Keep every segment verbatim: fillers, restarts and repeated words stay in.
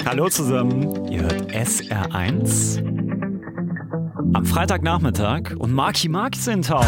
Hallo zusammen, ihr hört S R eins am Freitagnachmittag und Marky Mark ist in Town.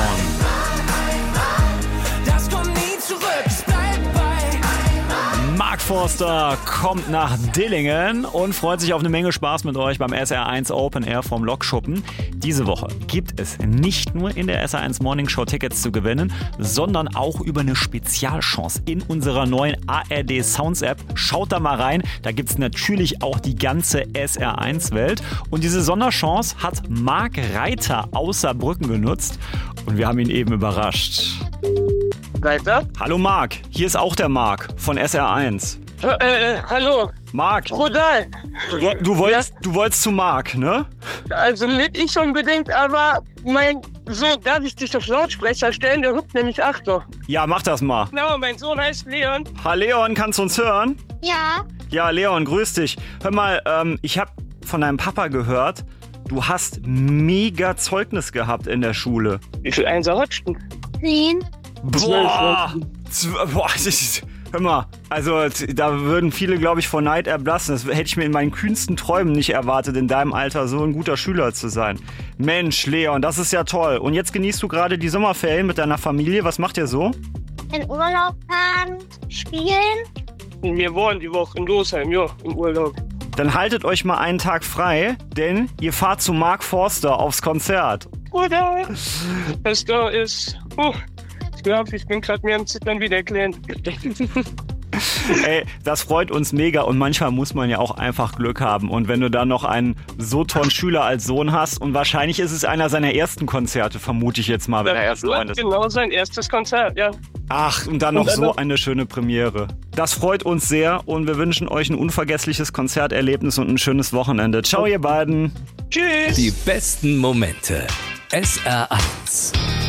Das kommt nie zurück, es bleibt bei. Mark Forster kommt nach Dillingen und freut sich auf eine Menge Spaß mit euch beim S R eins Open Air vom Lokschuppen. Diese Woche gibt es nicht nur in der S R eins Morning Show Tickets zu gewinnen, sondern auch über eine Spezialchance in unserer neuen A R D Sounds App. Schaut da mal rein, da gibt es natürlich auch die ganze S R eins Welt. Und diese Sonderchance hat Marc Reiter aus Saarbrücken genutzt und wir haben ihn eben überrascht. Weiter? Hallo Marc, hier ist auch der Marc von S R eins. Äh, äh, hallo. Marc, Bruder. du, du, wolltest, du wolltest zu Marc, ne? Also nicht ich unbedingt, aber mein Sohn, darf ich dich auf Lautsprecher stellen? Der ruft nämlich Achtung. Ja, mach das mal. Genau, mein Sohn heißt Leon. Ha, Leon, kannst du uns hören? Ja. Ja, Leon, grüß dich. Hör mal, ähm, ich habe von deinem Papa gehört, du hast mega Zeugnis gehabt in der Schule. Wie viel Einser hattest du? Zehn. Boah, zw- boah das ist, hör mal, also da würden viele, glaube ich, vor Neid erblassen. Das hätte ich mir in meinen kühnsten Träumen nicht erwartet, in deinem Alter so ein guter Schüler zu sein. Mensch, Leon, das ist ja toll. Und jetzt genießt du gerade die Sommerferien mit deiner Familie. Was macht ihr so? In Urlaub fahren, spielen. Wir waren die Woche in Losheim, ja, im Urlaub. Dann haltet euch mal einen Tag frei, denn ihr fahrt zu Mark Forster aufs Konzert. Bruder, das da ist... Oh, ich glaube, ich bin gerade mir am Zittern wie der Kleine. Ey, das freut uns mega und manchmal muss man ja auch einfach Glück haben. Und wenn du dann noch einen so tollen Schüler als Sohn hast und wahrscheinlich ist es einer seiner ersten Konzerte, vermute ich jetzt mal, wenn er erst neun ist. Genau, sein erstes Konzert, ja. Ach, und dann noch Und dann so noch- eine schöne Premiere. Das freut uns sehr und wir wünschen euch ein unvergessliches Konzerterlebnis und ein schönes Wochenende. Ciao, ihr beiden. Tschüss. Die besten Momente. S R eins.